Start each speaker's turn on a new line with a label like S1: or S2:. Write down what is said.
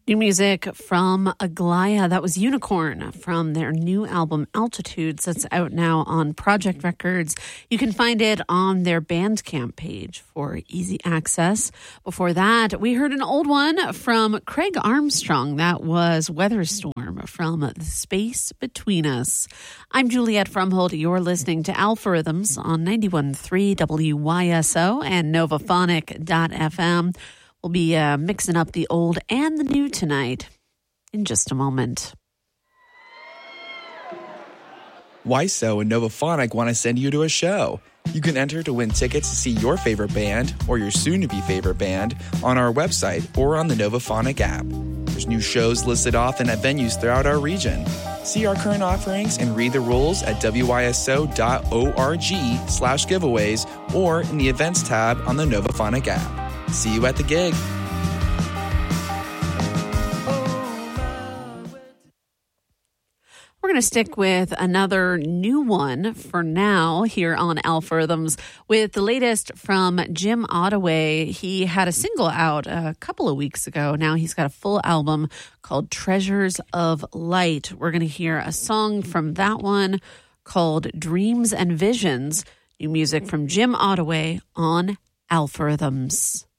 S1: New music from Aglaya. That was Unicorn from their new album Altitudes that's out now on Project Records. You can find it on their Bandcamp page for easy access. Before that, we heard an old one from Craig Armstrong. That was Weatherstorm from The Space Between Us. I'm Juliette Frumhold. You're listening to Alpharhythms on 91.3 WYSO and Novaphonic.fm. We'll be mixing up the old and the new tonight in just a moment.
S2: YSO and Novaphonic want to send you to a show. You can enter to win tickets to see your favorite band or your soon-to-be favorite band on our website or on the Novaphonic app. There's new shows listed often at venues throughout our region. See our current offerings and read the rules at wyso.org/giveaways or in the events tab on the Novaphonic app. See you at the gig.
S1: We're going to stick with another new one for now here on Alpharhythms with the latest from Jim Ottaway. He had a single out a couple of weeks ago. Now he's got a full album called Treasures of Light. We're going to hear a song from that one called Dreams and Visions. New music from Jim Ottaway on Alpharhythms.